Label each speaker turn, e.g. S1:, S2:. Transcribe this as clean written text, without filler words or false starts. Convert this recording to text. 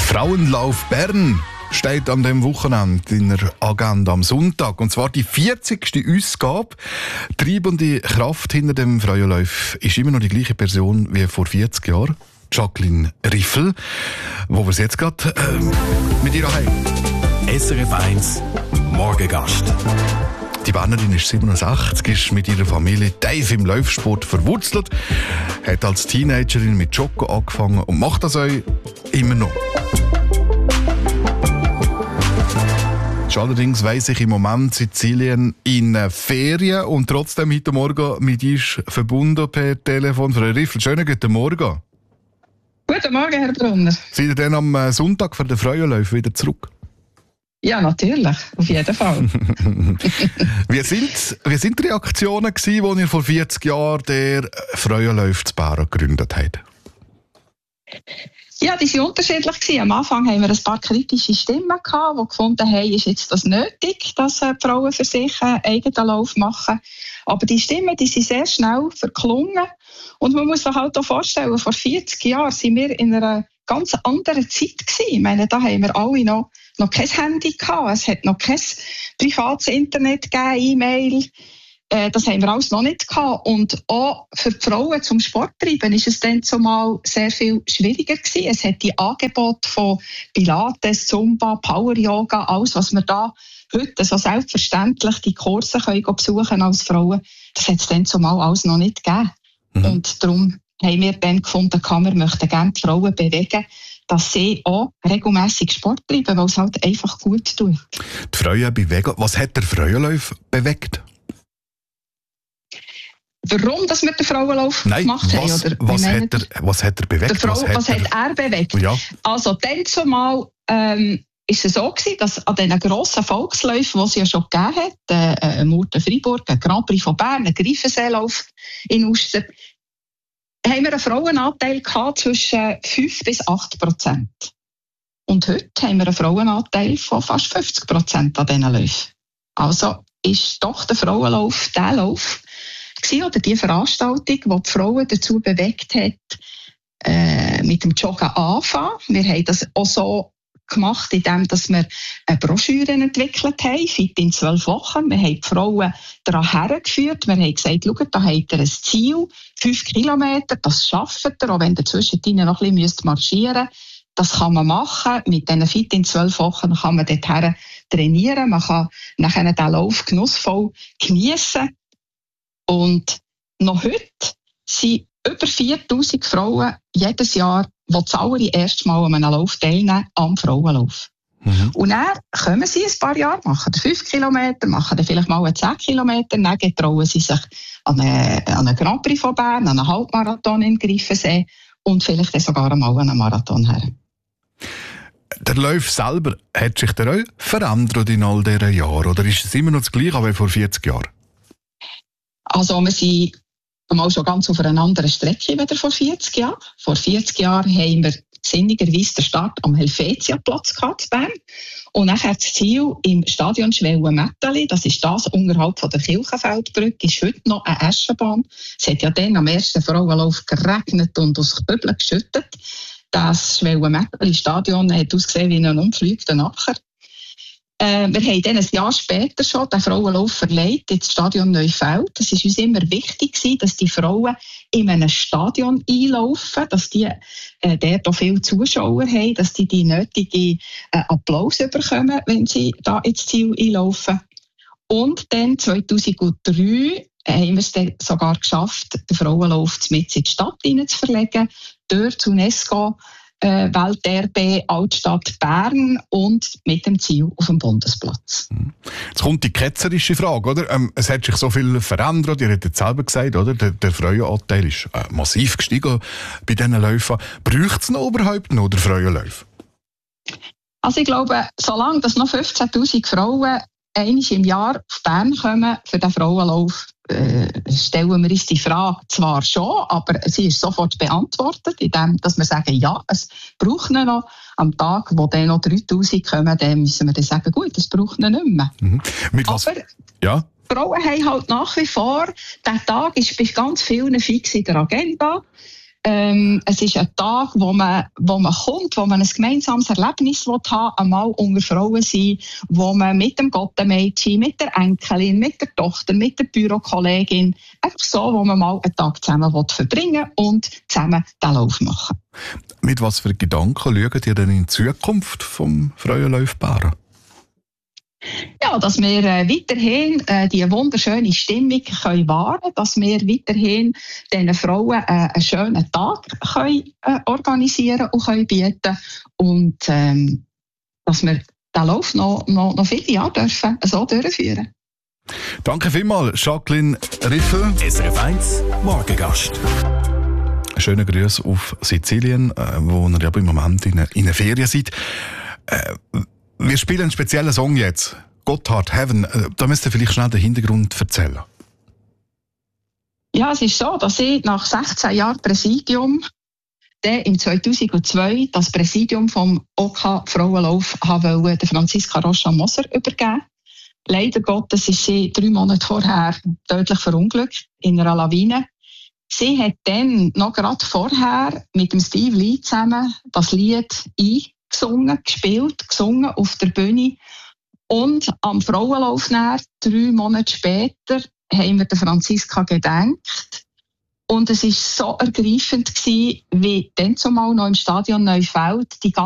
S1: Frauenlauf Bern steht an dem Wochenende in der Agenda am Sonntag. Und zwar die 40. Ausgabe. Treibende Kraft hinter dem Frauenlauf ist immer noch die gleiche Person wie vor 40 Jahren. Jacqueline Riffel, wo wir es jetzt gerade mit ihr haben.
S2: SRF 1 Morgengast.
S1: Die Bernerin ist 67, ist mit ihrer Familie tief im Laufsport verwurzelt, hat als Teenagerin mit Joggen angefangen und macht das auch immer noch. Allerdings weiss ich im Moment Sizilien in Ferien und trotzdem heute Morgen mit uns verbunden per Telefon. Frau Riffel, schönen guten Morgen.
S3: Guten Morgen, Herr Brunner.
S1: Seid ihr dann am Sonntag für den Frauenlauf wieder zurück?
S3: Ja, natürlich, auf jeden Fall.
S1: Wie sind die Reaktionen gewesen, als ihr vor 40 Jahren den Frauenlauf zu Bern gegründet habt?
S3: Ja, die waren unterschiedlich. Am Anfang haben wir ein paar kritische Stimmen gehabt, die gefunden haben, ist jetzt das nötig, dass die Frauen für sich einen eigenen Lauf machen. Aber die Stimmen, die sind sehr schnell verklungen. Und man muss sich halt auch vorstellen, vor 40 Jahren waren wir in einer ganz anderen Zeit gewesen. Ich meine, da haben wir alle noch kein Handy gehabt. Es hat noch kein privates Internet gegeben, E-Mail. Das haben wir alles noch nicht gehabt. Und auch für die Frauen zum Sport treiben ist es dann zumal sehr viel schwieriger gewesen. Es hat die Angebote von Pilates, Zumba, Power Yoga, alles, was wir da heute so selbstverständlich die Kurse können besuchen als Frauen, das hat es dann zumal alles noch nicht gegeben. Und darum haben wir dann gefunden, wir möchten gerne die Frauen bewegen, dass sie auch regelmässig Sport treiben, weil es halt einfach gut tut.
S1: Die Frauen bewegen. Was hat der Frauenlauf bewegt?
S3: Warum, dass wir den Frauenlauf gemacht haben? Oder
S1: was hat er bewegt?
S3: Was hat er bewegt?
S1: Ja.
S3: Also dann zumal ist es so gewesen, dass an diesen grossen Volksläufen, die es ja schon gegeben hat, Murten-Freiburg, ein Grand Prix von Bern, ein Greifenseelauf in Uster, haben wir einen Frauenanteil gehabt zwischen 5-8%. Und heute haben wir einen Frauenanteil von fast 50% an diesen Läufen. Also ist doch der Frauenlauf der Lauf oder die Veranstaltung, die die Frauen dazu bewegt hat, mit dem Joggen anfangen. Wir haben das auch so gemacht, indem wir eine Broschüre entwickelt haben, Fit in 12 Wochen. Wir haben die Frauen daran hergeführt. Wir haben gesagt, schaut, da habt ihr ein Ziel, 5 Kilometer, das schafft ihr, auch wenn ihr zwischendrin noch ein bisschen marschieren müsst. Das kann man machen. Mit diesen Fit in 12 Wochen kann man dorthin trainieren. Man kann nachher den Lauf genussvoll geniessen. Und noch heute sind über 4000 Frauen jedes Jahr, die das allererste Mal an einem Lauf teilnehmen, am Frauenlauf. Und dann kommen sie ein paar Jahre, machen 5 Kilometer, machen dann vielleicht mal 10 Kilometer, dann trauen sie sich an einen Grand Prix von Bern, an einen Halbmarathon in Greifensee und vielleicht dann sogar mal an einen Marathon her.
S1: Der Lauf selber, hat sich der auch verändert in all diesen Jahren? Oder ist es immer noch das Gleiche wie vor 40 Jahren?
S3: Also wir sind mal schon ganz auf einer anderen Strecke wieder vor 40 Jahren. Vor 40 Jahren haben wir sinnigerweise den Start am Helvetiaplatz gehabt in Bern. Und nachher das Ziel im Stadion Schwellen-Metteli, das ist das unterhalb von der Kirchenfeldbrücke, ist heute noch eine Aschenbahn. Es hat ja dann am ersten Frauenlauf geregnet und aus Kübeln geschüttet. Das Schwellen-Metteli-Stadion hat ausgesehen wie ein umfliegender Acker. Wir haben dann ein Jahr später schon den Frauenlauf verlegt ins Stadion Neufeld. Es war uns immer wichtig, dass die Frauen in einem Stadion einlaufen, dass die dort auch viele Zuschauer haben, dass die nötige Applaus bekommen, wenn sie da ins Ziel einlaufen. Und dann 2003 haben wir es dann sogar geschafft, den Frauenlauf mit in die Stadt zu verlegen, dort zu UNESCO Welterbe Altstadt Bern und mit dem Ziel auf dem Bundesplatz.
S1: Jetzt kommt die ketzerische Frage, oder? Es hat sich so viel verändert, ihr habt es selber gesagt, oder? Der Frauenanteil ist massiv gestiegen bei diesen Läufen. Braucht es noch überhaupt noch den Frauenlauf?
S3: Also ich glaube, solange dass noch 15'000 Frauen einmal im Jahr auf Bern kommen für den Frauenlauf, stellen wir uns die Frage zwar schon, aber sie ist sofort beantwortet, indem dass wir sagen, ja, es braucht ihn noch. Am Tag, wo dann noch 3000 kommen, dann müssen wir dann sagen, gut, es braucht ihn nicht mehr.
S1: Mit was?
S3: Aber
S1: ja?
S3: Frauen haben halt nach wie vor, der Tag ist bei ganz vielen fix in der Agenda. Es ist ein Tag, wo man kommt, wo man ein gemeinsames Erlebnis haben will, einmal unter Frauen sein, wo man mit dem Gottemädchen, mit der Enkelin, mit der Tochter, mit der Bürokollegin, einfach so, wo man mal einen Tag zusammen verbringen will und zusammen den Lauf machen.
S1: Mit was für Gedanken schaut ihr denn in die Zukunft vom Frauenlaufbahn?
S3: Ja, dass wir weiterhin die wunderschöne Stimmung können wahren können, dass wir weiterhin diesen Frauen einen schönen Tag können, organisieren und können bieten und dass wir den Lauf noch viele Jahre dürfen so durchführen.
S1: Danke vielmals, Jacqueline Riffel.
S2: SRF 1 Morgengast.
S1: Schönen Grüße auf Sizilien, wo ihr aber im Moment in einer Ferien seid. Wir spielen einen speziellen Song jetzt. Gotthard, Heaven. Da müsst ihr vielleicht schnell den Hintergrund erzählen.
S3: Ja, es ist so, dass ich nach 16 Jahren Präsidium im 2002 das Präsidium vom OK Frauenlauf wollte Franziska Rocha-Moser übergeben. Leider Gottes ist sie 3 Monate vorher tödlich verunglückt in einer Lawine. Sie hat dann noch gerade vorher mit dem Steve Lee zusammen das Lied gesungen auf der Bühne. Und am Frauenlauf 3 Monate später haben wir der Franziska gedenkt. Und es war so ergreifend, wie dann zumal noch im Stadion Neufeld die